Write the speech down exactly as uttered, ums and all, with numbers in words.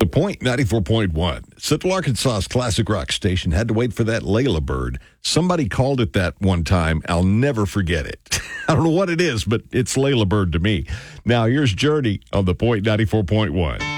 The Point ninety-four point one. Central Arkansas's classic rock station had to wait for that Layla bird. Somebody called it that one time. I'll never forget it. I don't know what it is, but it's Layla bird to me. Now, here's Journey on The Point ninety-four point one.